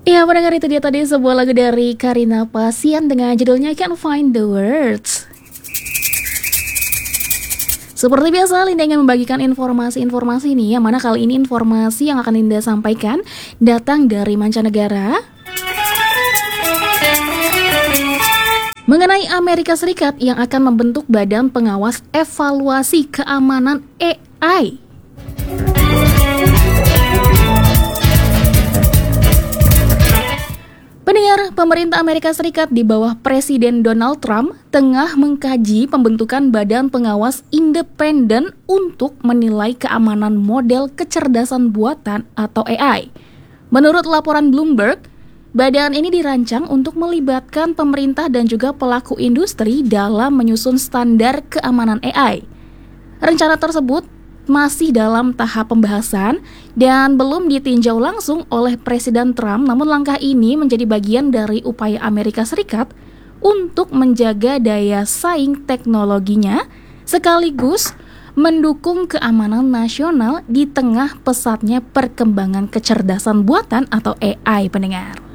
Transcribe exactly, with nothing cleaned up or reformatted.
Ya, pendengar, itu dia tadi sebuah lagu dari Karina Pasian dengan judulnya Can't Find the Words. Seperti biasa, Linda ingin membagikan informasi-informasi ini, yang mana kali ini informasi yang akan Linda sampaikan datang dari mancanegara mengenai Amerika Serikat yang akan membentuk badan pengawas evaluasi keamanan A I. Pendengar, pemerintah Amerika Serikat di bawah Presiden Donald Trump tengah mengkaji pembentukan badan pengawas independen untuk menilai keamanan model kecerdasan buatan atau A I. Menurut laporan Bloomberg, badan ini dirancang untuk melibatkan pemerintah dan juga pelaku industri dalam menyusun standar keamanan A I. Rencana tersebut masih dalam tahap pembahasan dan belum ditinjau langsung oleh Presiden Trump, namun langkah ini menjadi bagian dari upaya Amerika Serikat untuk menjaga daya saing teknologinya sekaligus mendukung keamanan nasional di tengah pesatnya perkembangan kecerdasan buatan atau A I, pendengar.